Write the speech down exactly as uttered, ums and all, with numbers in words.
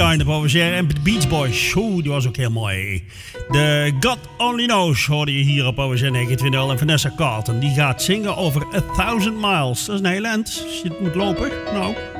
Mind op Overshare en de Beach Boys. Oeh, die was ook heel mooi. De God Only Knows hoorde je hier op Overshare negenentwintig en Vanessa Carlton. Die gaat zingen over A Thousand Miles. Dat is een heel eind, als je het moet lopen. Nou...